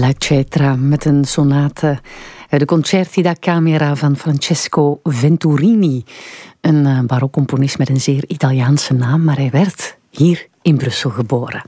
La Cetra met een sonate uit de Concerti da Camera van Francesco Venturini. Een barokcomponist met een zeer Italiaanse naam, maar hij werd hier in Brussel geboren.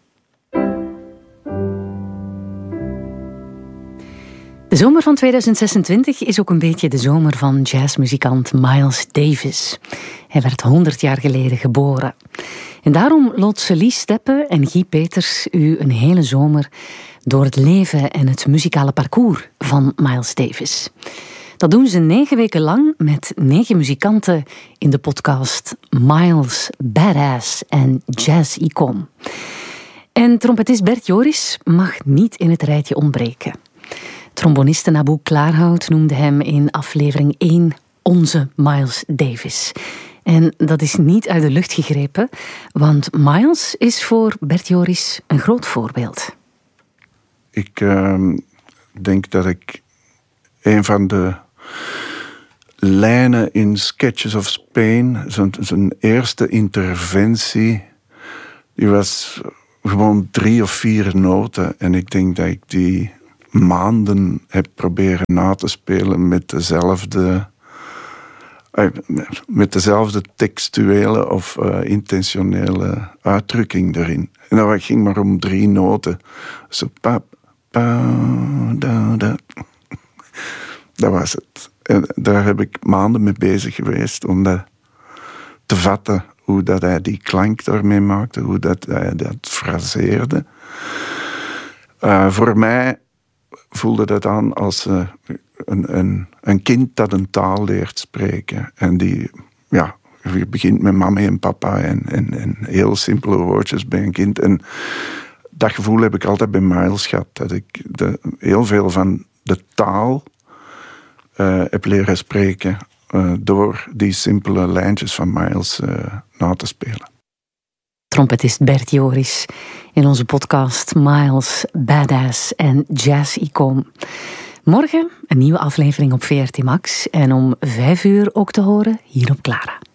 De zomer van 2026 is ook een beetje de zomer van jazzmuzikant Miles Davis. Hij werd 100 jaar geleden geboren. En daarom loodsen Lies Steppe en Guy Peters u een hele zomer door het leven en het muzikale parcours van Miles Davis. Dat doen ze 9 weken lang met 9 muzikanten in de podcast Miles Badass en Jazz-icoon. En trompetist Bert Joris mag niet in het rijtje ontbreken. Tromboniste Naboe Klaarhout noemde hem in aflevering 1 onze Miles Davis. En dat is niet uit de lucht gegrepen, want Miles is voor Bert Joris een groot voorbeeld. Ik denk dat ik een van de lijnen in Sketches of Spain, zijn eerste interventie, die was gewoon 3 of 4 noten. En ik denk dat ik die maanden heb proberen na te spelen met dezelfde textuele of intentionele uitdrukking erin. En dat ging maar om 3 noten. Zo pa, pa, da, da. Dat was het. En daar heb ik maanden mee bezig geweest om dat te vatten. Hoe dat hij die klank daarmee maakte, hoe dat hij dat fraseerde. Voor mij voelde dat aan als een kind dat een taal leert spreken. En die, ja, je begint met mama en papa en heel simpele woordjes bij een kind. En dat gevoel heb ik altijd bij Miles gehad. Dat ik heel veel van de taal heb leren spreken door die simpele lijntjes van Miles na te spelen. Trompetist Bert Joris in onze podcast Miles Badass en Jazz-icoon. Morgen een nieuwe aflevering op VRT Max en om 5 uur ook te horen hier op Clara.